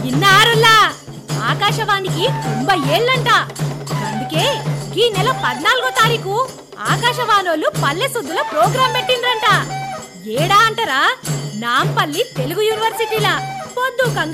ఇన్నారులా ఆకాశవాణికి 90 ఏళ్ళంట. అందుకే ఈ నెల 14వ తారీఖు ఆకాశవాణోళ్ళు పల్లె సుద్దుల ప్రోగ్రాం పెట్టిండ్రంట. ఏడా అంటారా? నాంపల్లి తెలుగు యూనివర్సిటీలా పొద్దుకంగా